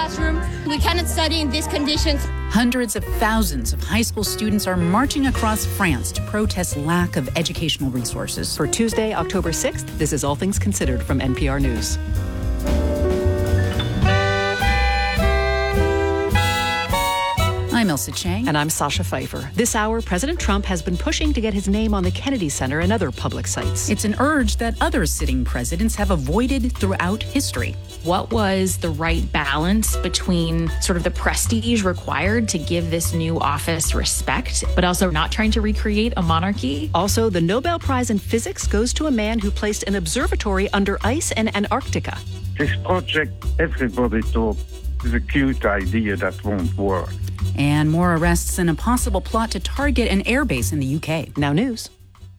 classroom. We cannot study in these conditions. Hundreds of thousands of high school students are marching across France to protest lack of educational resources. For Tuesday, October 6th, this is All Things Considered from NPR News. I'm Elsa Chang. And I'm Sasha Pfeiffer. This hour, President Trump has been pushing to get his name on the Kennedy Center and other public sites. It's an urge that other sitting presidents have avoided throughout history. What was the right balance between sort of the prestige required to give this new office respect, but also not trying to recreate a monarchy? Also, the Nobel Prize in Physics goes to a man who placed an observatory under ice in Antarctica. This project, everybody thought, is a cute idea that won't work. And more arrests in a possible plot to target an airbase in the UK. Now news.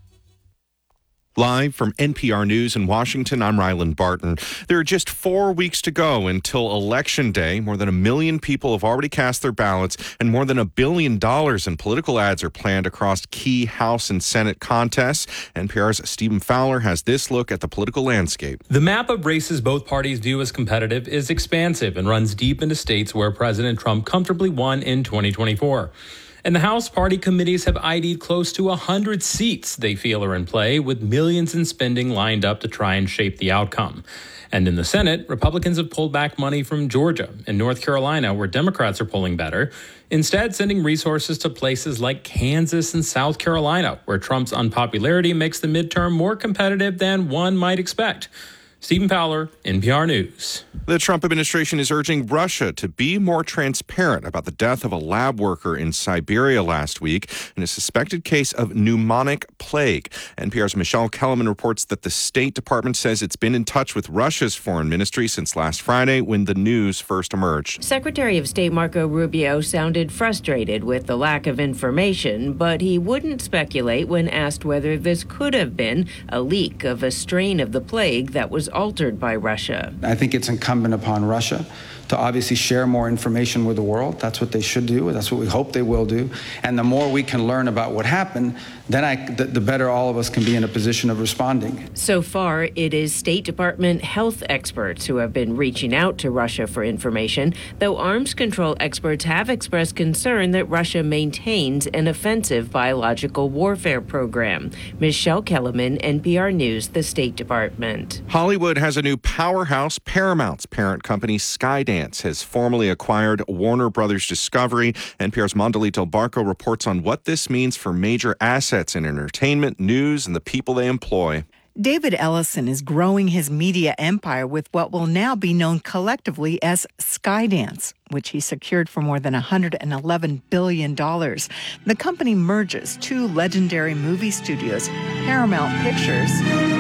Live from NPR News in Washington, I'm Ryland Barton. There are just 4 weeks to go until Election Day. More than 1 million people have already cast their ballots, and more than $1 billion in political ads are planned across key House and Senate contests. NPR's Stephen Fowler has this look at the political landscape. The map of races both parties view as competitive is expansive and runs deep into states where President Trump comfortably won in 2024. And the House party committees have ID'd close to 100 seats they feel are in play, with millions in spending lined up to try and shape the outcome. And in the Senate, Republicans have pulled back money from Georgia and North Carolina, where Democrats are polling better, instead sending resources to places like Kansas and South Carolina, where Trump's unpopularity makes the midterm more competitive than one might expect. Stephen Fowler, NPR News. The Trump administration is urging Russia to be more transparent about the death of a lab worker in Siberia last week in a suspected case of pneumonic plague. NPR's Michelle Kellerman reports that the State Department says it's been in touch with Russia's foreign ministry since last Friday when the news first emerged. Secretary of State Marco Rubio sounded frustrated with the lack of information, but he wouldn't speculate when asked whether this could have been a leak of a strain of the plague that was altered by Russia. I think it's incumbent upon Russia to obviously share more information with the world. That's what they should do. That's what we hope they will do. And the more we can learn about what happened, then the better all of us can be in a position of responding. So far, it is State Department health experts who have been reaching out to Russia for information, though arms control experts have expressed concern that Russia maintains an offensive biological warfare program. Michelle Kellerman, NPR News, the State Department. Hollywood has a new powerhouse. Paramount's parent company, Skydance, has formally acquired Warner Brothers Discovery. NPR's Mondalito Barco reports on what this means for major assets in entertainment, news, and the people they employ. David Ellison is growing his media empire with what will now be known collectively as Skydance, which he secured for more than $111 billion. The company merges two legendary movie studios, Paramount Pictures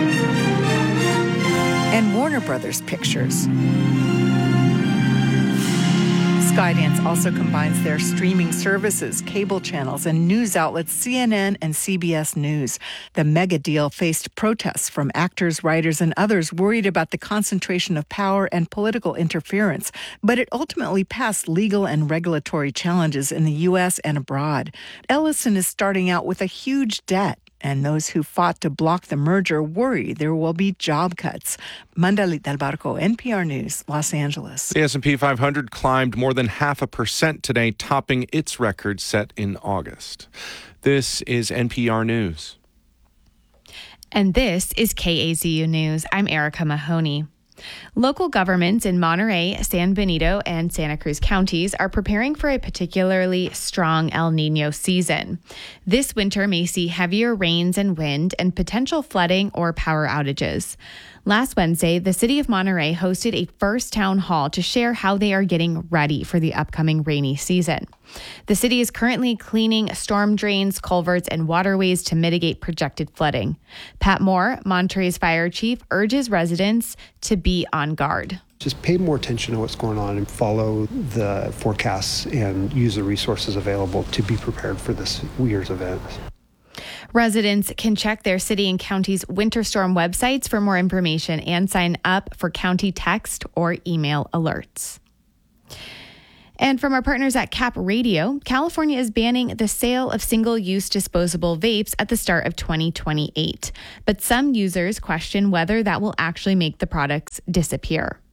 and Warner Brothers Pictures. Skydance also combines their streaming services, cable channels, and news outlets CNN and CBS News. The mega deal faced protests from actors, writers, and others worried about the concentration of power and political interference, but it ultimately passed legal and regulatory challenges in the U.S. and abroad. Ellison is starting out with a huge debt, and those who fought to block the merger worry there will be job cuts. Mandalit Del Barco, NPR News, Los Angeles. The S&P 500 climbed more than 0.5% today, topping its record set in August. This is NPR News. And this is KAZU News. I'm Erica Mahoney. Local governments in Monterey, San Benito, and Santa Cruz counties are preparing for a particularly strong El Niño season. This winter may see heavier rains and wind and potential flooding or power outages. Last Wednesday, the city of Monterey hosted a first town hall to share how they are getting ready for the upcoming rainy season. The city is currently cleaning storm drains, culverts, and waterways to mitigate projected flooding. Pat Moore, Monterey's fire chief, urges residents to be on guard. Just pay more attention to what's going on and follow the forecasts and use the resources available to be prepared for this year's event. Residents can check their city and county's winter storm websites for more information and sign up for county text or email alerts. And from our partners at Cap Radio, California is banning the sale of single-use disposable vapes at the start of 2028. But some users question whether that will actually make the products disappear.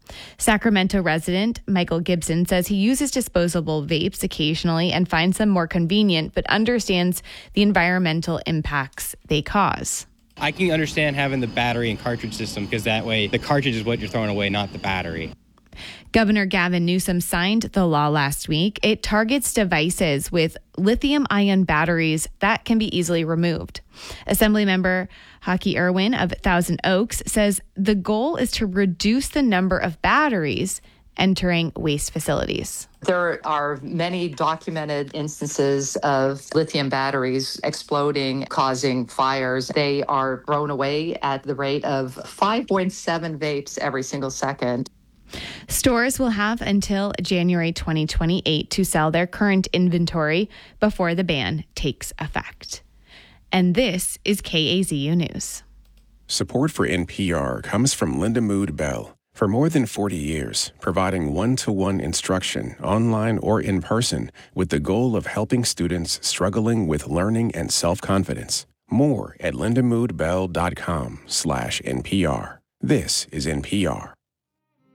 Sacramento resident Michael Gibson says he uses disposable vapes occasionally and finds them more convenient, but understands the environmental impacts they cause. I can understand having the battery and cartridge system because that way the cartridge is what you're throwing away, not the battery. Governor Gavin Newsom signed the law last week. It targets devices with lithium-ion batteries that can be easily removed. Assemblymember Haki Irwin of Thousand Oaks says the goal is to reduce the number of batteries entering waste facilities. There are many documented instances of lithium batteries exploding, causing fires. They are thrown away at the rate of 5.7 vapes every single second. Stores will have until January 2028 to sell their current inventory before the ban takes effect. And this is KAZU News. Support for NPR comes from Linda Mood Bell. For more than 40 years, providing one-to-one instruction, online or in person, with the goal of helping students struggling with learning and self-confidence. More at lindamoodbell.com/NPR. This is NPR.